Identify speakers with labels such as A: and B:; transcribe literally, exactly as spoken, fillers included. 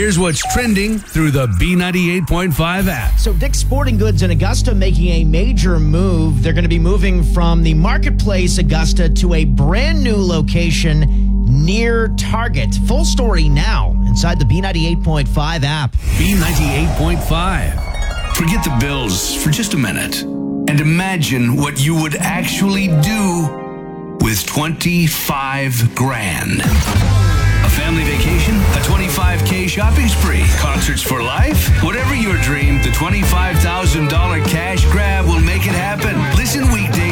A: Here's what's trending through the B ninety-eight point five app.
B: So Dick's Sporting Goods in Augusta making a major move. They're going to be moving from the Marketplace Augusta to a brand new location near Target. Full story now inside the B ninety-eight point five app.
A: B ninety-eight point five. Forget the bills for just a minute and imagine what you would actually do with twenty-five grand. A family vacation, a twenty-five K shopping spree, concerts for life. Whatever your dream, the twenty-five thousand dollars cash grab will make it happen. Listen weekdays